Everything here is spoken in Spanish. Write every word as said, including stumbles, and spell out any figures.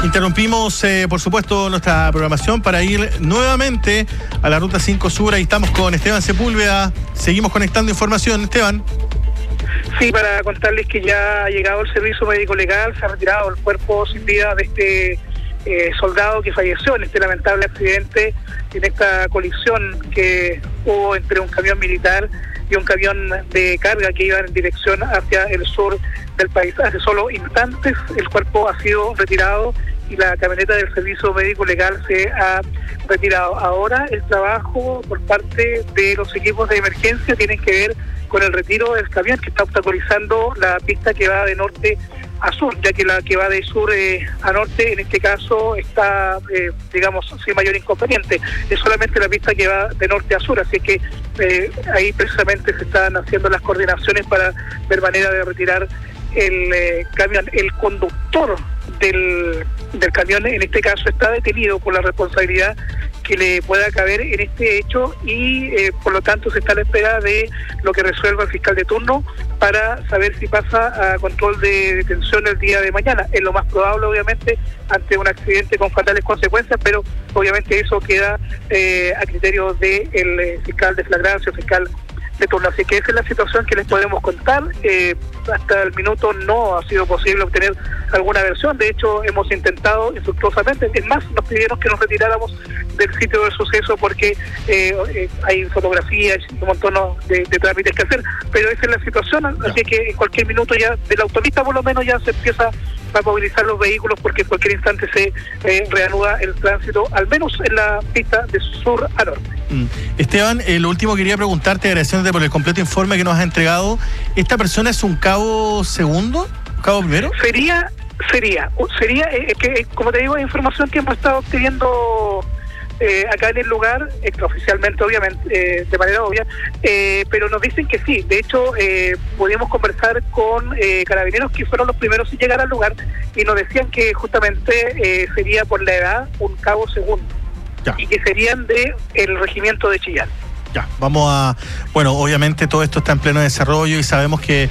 Interrumpimos, eh, por supuesto, nuestra programación para ir nuevamente a la Ruta cinco Sur. Ahí estamos con Esteban Sepúlveda. Seguimos conectando información. Esteban. Sí, para contarles que ya ha llegado el servicio médico legal, se ha retirado el cuerpo sin vida de este eh, soldado que falleció en este lamentable accidente, en esta colisión que hubo entre un camión militar y un camión de carga que iba en dirección hacia el sur del país. Hace solo instantes el cuerpo ha sido retirado y la camioneta del servicio médico legal se ha retirado. Ahora el trabajo por parte de los equipos de emergencia tiene que ver con el retiro del camión que está obstaculizando la pista que va de norte a sur, ya que la que va de sur eh, a norte en este caso está, eh, digamos, sin mayor inconveniente. Es solamente la pista que va de norte a sur, así que eh, ahí precisamente se están haciendo las coordinaciones para ver manera de retirar el eh, camión. El conductor del, del camión en este caso está detenido por la responsabilidad que le pueda caber en este hecho y eh, por lo tanto se está a la espera de lo que resuelva el fiscal de turno para saber si pasa a control de detención el día de mañana. Es lo más probable, obviamente, ante un accidente con fatales consecuencias, pero obviamente eso queda eh, a criterio del de fiscal de flagrancia, fiscal de turno. Así que esa es la situación que les podemos contar. Eh, hasta el minuto no ha sido posible obtener alguna versión. De hecho, hemos intentado infructuosamente. Es más, nos pidieron que nos retiráramos del sitio del suceso porque eh, eh, hay fotografías y un montón de, de trámites que hacer. Pero esa es la situación. Así que en cualquier minuto ya de la autopista por lo menos ya se empieza a movilizar los vehículos porque en cualquier instante se eh, reanuda el tránsito, al menos en la pista de sur a norte. Mm. Esteban, eh, lo último quería preguntarte, agradeciéndote por el completo informe que nos has entregado. ¿Esta persona es un cabo segundo? ¿Cabo primero? Sería, sería, sería, eh, que como te digo, es información que hemos estado obteniendo Eh, acá en el lugar, extraoficialmente obviamente, eh, de manera obvia, eh, pero nos dicen que sí. De hecho, eh, podíamos conversar con eh, carabineros que fueron los primeros en llegar al lugar y nos decían que justamente eh, sería por la edad un cabo segundo ya. Y que serían de el regimiento de Chillán. Ya, vamos a... Bueno, obviamente todo esto está en pleno desarrollo y sabemos que